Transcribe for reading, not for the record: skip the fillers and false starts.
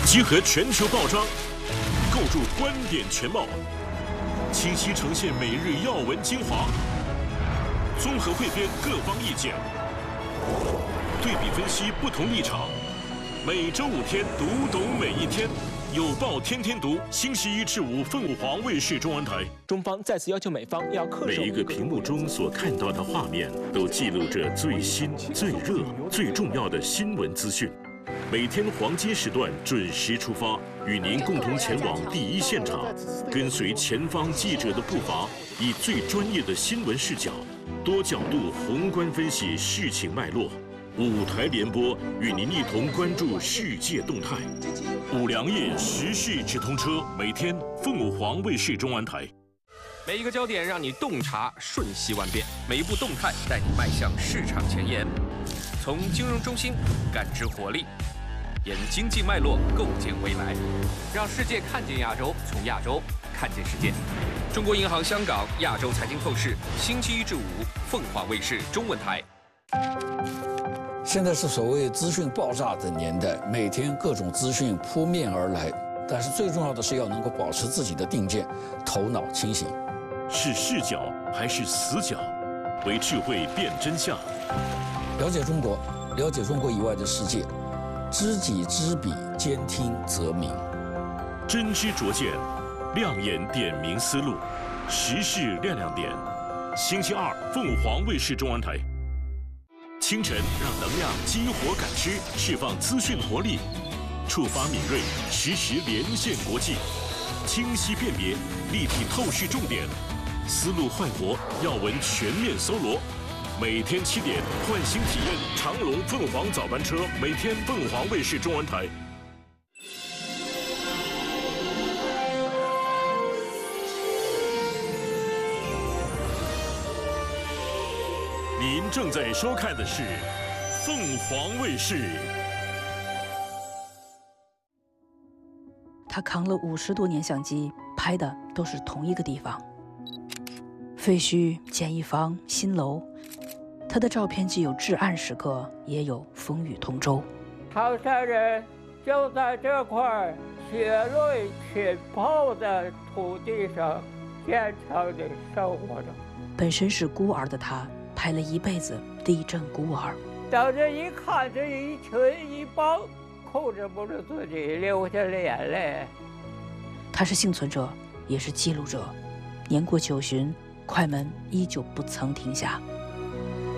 集合全球报章，构筑观点全貌，清晰呈现每日要闻精华，综合汇编各方意见，对比分析不同立场。每周5天，读懂每一天。有报天天读，星期1至5，凤凰卫视中文台。 中方再次要求美方要恪守。 每一个屏幕中所看到的画面，都记录着最新、最热、最重要的新闻资讯。每天黄金时段准时出发，与您共同前往第一现场，跟随前方记者的步伐，以最专业的新闻视角，多角度宏观分析事情脉络。5台联播，与您一同关注世界动态。5粮液时事直通车，每天凤凰卫视中文台。 每一个焦点让你洞察瞬息万变，每一步动态带你迈向市场前沿。从金融中心感知活力，沿经济脉络构建未来，让世界看见亚洲，从亚洲看见世界。中国银行香港亚洲财经透视，星期1至5，凤凰卫视中文台。 现在是所谓资讯爆炸的年代，每天各种资讯扑面而来，但是最重要的是要能够保持自己的定见，头脑清醒。 是视角还是死角？为智慧辨真相。 了解中国，了解中国以外的世界，知己知彼，兼听则明。 真知灼见，亮眼点明思路，时事亮亮点。星期2，凤凰卫视中文台。清晨让能量激活感知，释放资讯活力，触发敏锐，实时连线国际，清晰辨别，立体透视重点，思路焕活，要闻全面搜罗。每天7点，唤醒体验长龙凤凰早班车，每天凤凰卫视中文台。您正在收看的是凤凰卫视。 他扛了50多年相机，拍的都是同一个地方：废墟、简易房、新楼。他的照片既有至暗时刻，也有风雨同舟。 唐山人就在这块血泪浸泡的土地上坚强地生活着。 本身是孤儿的他，拍了一辈子地震孤儿。 当这一看，这一群一帮，控制不住自己流下了眼泪。 他是幸存者，也是记录者。年过90，快门依旧不曾停下。